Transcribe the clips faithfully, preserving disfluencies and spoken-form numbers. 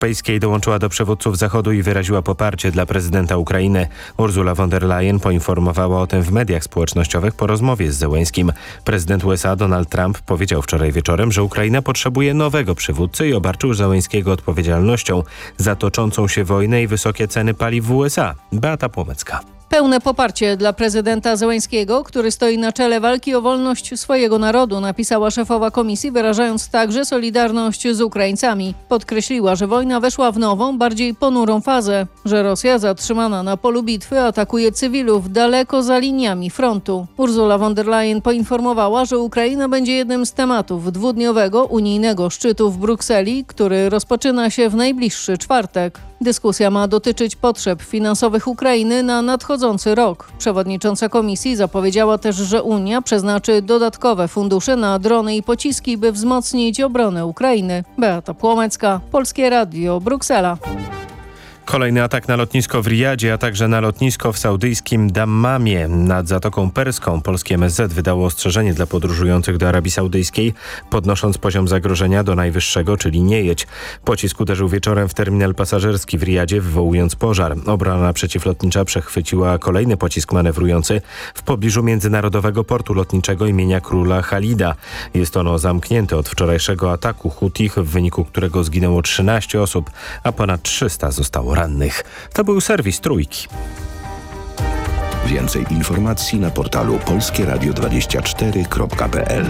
Europejskiej dołączyła do przywódców Zachodu i wyraziła poparcie dla prezydenta Ukrainy. Ursula von der Leyen poinformowała o tym w mediach społecznościowych po rozmowie z Zełenskim. Prezydent U S A Donald Trump powiedział wczoraj wieczorem, że Ukraina potrzebuje nowego przywódcy i obarczył Zełenskiego odpowiedzialnością za toczącą się wojnę i wysokie ceny paliw w U S A. Beata Płomecka. Pełne poparcie dla prezydenta Zełenskiego, który stoi na czele walki o wolność swojego narodu, napisała szefowa komisji, wyrażając także solidarność z Ukraińcami. Podkreśliła, że wojna weszła w nową, bardziej ponurą fazę, że Rosja zatrzymana na polu bitwy atakuje cywilów daleko za liniami frontu. Ursula von der Leyen poinformowała, że Ukraina będzie jednym z tematów dwudniowego unijnego szczytu w Brukseli, który rozpoczyna się w najbliższy czwartek. Dyskusja ma dotyczyć potrzeb finansowych Ukrainy na nadchodzący rok. Przewodnicząca komisji zapowiedziała też, że Unia przeznaczy dodatkowe fundusze na drony i pociski, by wzmocnić obronę Ukrainy. Beata Płomecka, Polskie Radio, Bruksela. Kolejny atak na lotnisko w Riyadzie, a także na lotnisko w saudyjskim Dammamie nad Zatoką Perską. Polskie M S Z wydało ostrzeżenie dla podróżujących do Arabii Saudyjskiej, podnosząc poziom zagrożenia do najwyższego, czyli nie jedź. Pocisk uderzył wieczorem w terminal pasażerski w Riyadzie, wywołując pożar. Obrona przeciwlotnicza przechwyciła kolejny pocisk manewrujący w pobliżu międzynarodowego portu lotniczego imienia króla Halida. Jest ono zamknięte od wczorajszego ataku Hutich, w wyniku którego zginęło trzynaście osób, a ponad trzysta zostało rannych. To był serwis Trójki. Więcej informacji na portalu polskie radio dwadzieścia cztery kropka p l.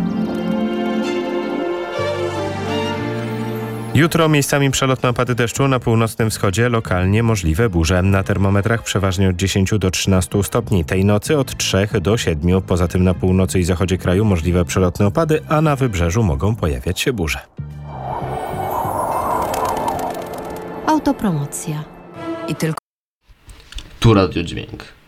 Jutro miejscami przelotne opady deszczu, na północnym wschodzie lokalnie możliwe burze. Na termometrach przeważnie od dziesięciu do trzynastu stopni. Tej nocy od trzech do siedmiu. Poza tym na północy i zachodzie kraju możliwe przelotne opady, a na wybrzeżu mogą pojawiać się burze. Autopromocja. I tylko tu Radio Dźwięk.